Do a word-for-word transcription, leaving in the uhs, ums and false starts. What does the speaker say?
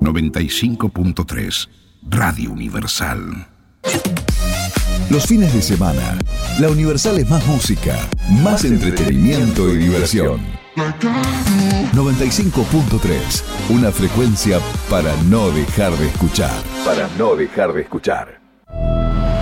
noventa y cinco punto tres, Radio Universal. Los fines de semana, la Universal es más música, más entretenimiento y diversión. noventa y cinco punto tres, una frecuencia para no dejar de escuchar. Para no dejar de escuchar.